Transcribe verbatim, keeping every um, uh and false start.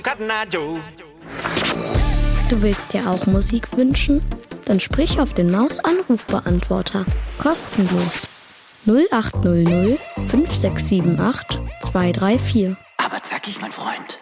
Du willst dir auch Musik wünschen? Dann sprich auf den Maus-Anrufbeantworter. Kostenlos. null acht null null fünf sechs sieben acht zwei drei vier. Aber zackig, mein Freund.